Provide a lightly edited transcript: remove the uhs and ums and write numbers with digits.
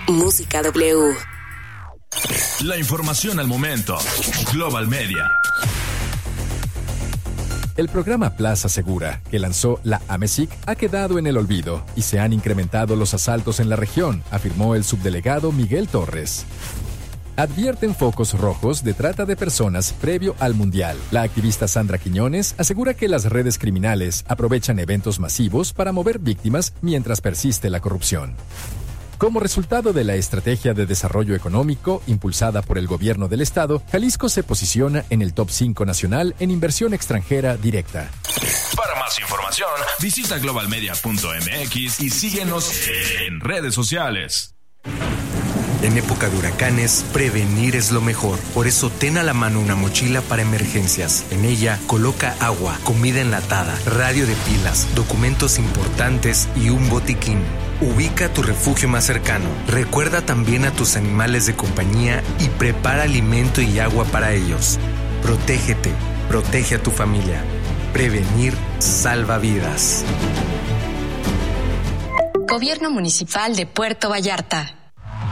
Música W. La información al momento. Global Media. El programa Plaza Segura, que lanzó la AMESIC, ha quedado en el olvido y se han incrementado los asaltos en la región, afirmó el subdelegado Miguel Torres. Advierten focos rojos de trata de personas previo al Mundial. La activista Sandra Quiñones asegura que las redes criminales aprovechan eventos masivos para mover víctimas mientras persiste la corrupción. Como resultado de la estrategia de desarrollo económico impulsada por el gobierno del estado, Jalisco se posiciona en el top 5 nacional en inversión extranjera directa. Para más información, visita globalmedia.mx y síguenos en redes sociales. En época de huracanes, prevenir es lo mejor. Por eso, ten a la mano una mochila para emergencias. En ella, coloca agua, comida enlatada, radio de pilas, documentos importantes y un botiquín. Ubica tu refugio más cercano. Recuerda también a tus animales de compañía y prepara alimento y agua para ellos. Protégete, protege a tu familia. Prevenir salva vidas. Gobierno Municipal de Puerto Vallarta.